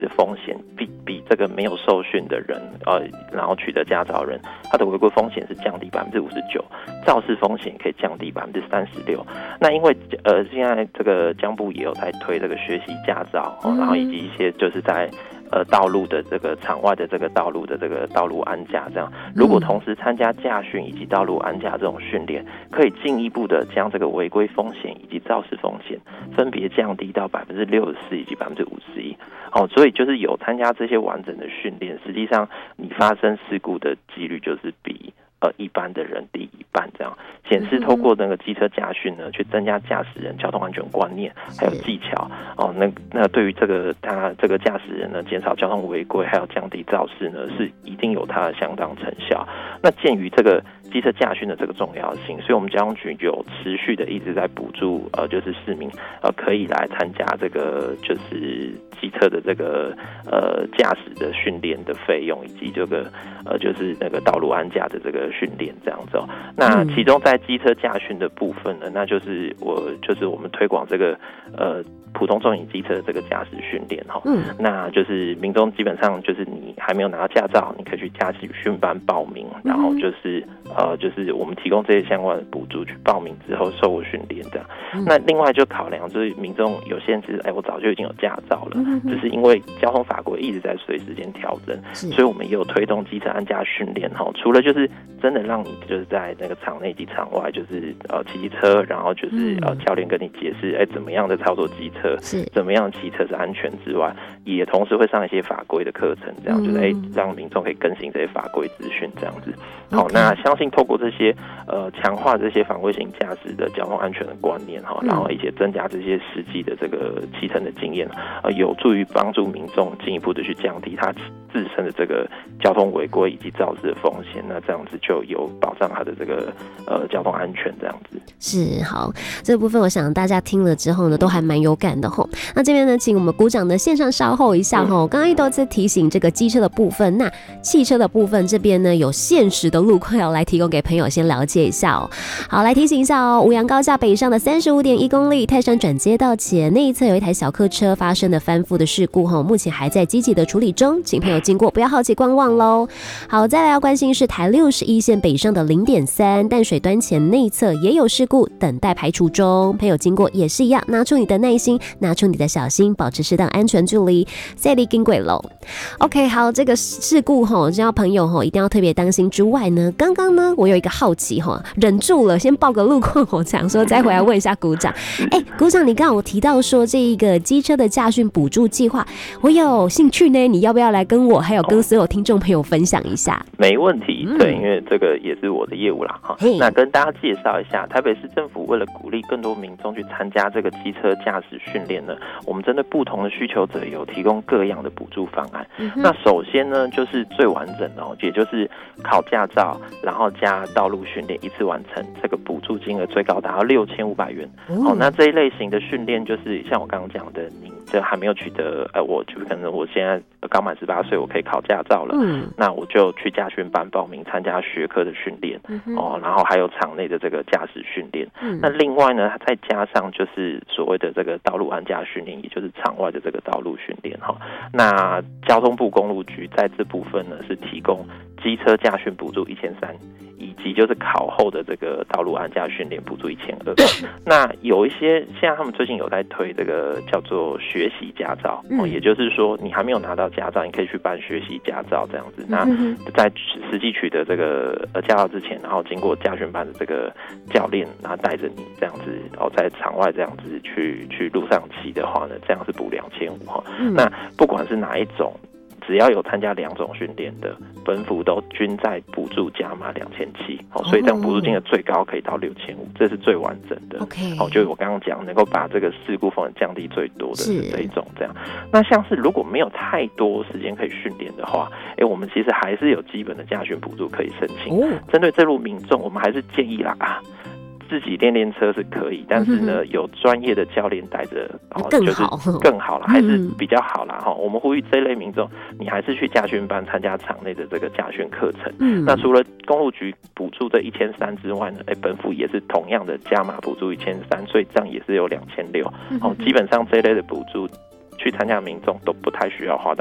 的风险比这个没有受训的人然后取得驾照的人，他的违规风险是降低59%，肇事风险可以降低36%。那因为现在这个江部也有在推这个学习驾照，然后以及一些就是在道路的这个场外的这个道路的这个道路安驾，这样如果同时参加驾训以及道路安驾这种训练，可以进一步的将这个违规风险以及肇事风险分别降低到64%以及51%。所以就是有参加这些完整的训练，实际上你发生事故的几率就是比一般的人低一半，这样显示透过那个机车驾训呢，去增加驾驶人交通安全观念还有技巧那对于他这个驾驶人呢，减少交通违规还有降低肇事呢，是一定有它的相当成效。那鉴于这个机车驾训的这个重要性，所以我们交通局有持续的一直在补助就是市民可以来参加这个就是机车的这个驾驶的训练的费用，以及这个就是那个道路安驾的这个训练这样子那其中在机车驾训的部分呢，那就是我们推广这个普通重型机车的这个驾驶训练那就是民众基本上就是你还没有拿到驾照，你可以去驾驶训班报名，然后就是我们提供这些相关的补助去报名之后受过训练这样。那另外就考量就是民众有些人是我早就已经有驾照了，只是因为交通法规一直在随时间调整，所以我们也有推动机车安驾训练除了就是真的让你就是在那个场内及场外就是骑车，然后就是教练跟你解释怎么样的操作机车，怎么样骑车是安全之外，也同时会上一些法规的课程，这样就是让民众可以更新这些法规资讯这样子。那相信透过这些强化这些防卫性驾驶的交通安全的观念然后一些增加这些实际的这个骑乘的经验有助于帮助民众进一步的去降低他自身的这个交通违规以及肇事的风险，那这样子就有保障他的这个交通安全这样子。 是，好，这个部分我想大家听了之后呢都还蛮有感的那这边呢请我们股长的线上稍后一下刚刚都在提醒这个机车的部分，那汽车的部分这边呢有现实的路况要来提供给朋友先了解一下好，来提醒一下吴阳高架北上的35.1公里泰山转接道前那一侧有一台小客车发生的翻覆的事故目前还在积极的处理中，请朋友经过不要好奇观望咯。好，再来要关心是台61线北上的0.3淡水端前内侧也有事故等待排除中，朋友经过也是一样，拿出你的耐心，拿出你的小心，保持适当安全距离，赛力经轨咯。 OK， 好，这个事故只要朋友一定要特别当心之外呢，刚刚呢我有一个好奇忍住了先报个路况想说再回来问一下股长股长你刚刚有提到说这一个机车的驾训补助计划我有兴趣呢，你要不要来跟我还有跟所有听众朋友分享一下？ 没问题，对，因为这个也是我的业务啦那跟大家介绍一下，台北市政府为了鼓励更多民众去参加这个机车驾驶训练呢，我们针对不同的需求者有提供各样的补助方案那首先呢就是最完整的也就是考驾照然后加道路训练一次完成，这个补助金额最高达到6500元那这一类型的训练就是像我刚刚讲的，你这还没有取得我就可能我现在刚满18岁，我可以考驾照了那我就去驾训班报名参加学科的训练然后还有场内的这个驾驶训练那另外呢再加上就是所谓的这个道路安驾训练，也就是场外的这个道路训练那交通部公路局在这部分呢是提供机车驾训补助1300，以及就是考后的这个道路安驾训练补助1200那有一些现在他们最近有在推这个叫做学习驾照也就是说你还没有拿到驾照，你可以去办学习驾照这样子那在实际取得这个驾照之前，然后经过驾训班的这个教练然后带着你这样子在场外这样子去路上骑的话呢，这样是补2500那不管是哪一种，只要有参加2种训练的，本府都均在补助加码2700所以这样补助金额最高可以到6500，这是最完整的就是我刚刚讲能够把这个事故风险降低最多的是这一种这样。那像是如果没有太多时间可以训练的话我们其实还是有基本的驾训补助可以申请针对这路民众我们还是建议啦自己练车是可以，但是呢有专业的教练带着就是更好啦还是比较好啦我们呼吁这类民众你还是去驾训班参加场内的这个驾训课程那除了公路局补助这1300之外呢本府也是同样的加码补助1300，所以这样也是有2600基本上这一类的补助去参加的民众都不太需要花到